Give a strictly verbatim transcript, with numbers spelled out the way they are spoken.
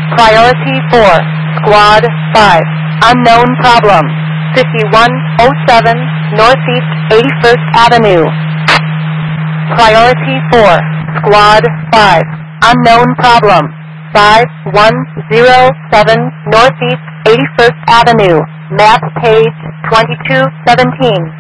Priority four, Squad five, unknown problem, fifty-one oh seven Northeast eighty-first Avenue. Priority four, Squad five, unknown problem, five one zero seven Northeast eighty-first Avenue, map page twenty-two seventeen.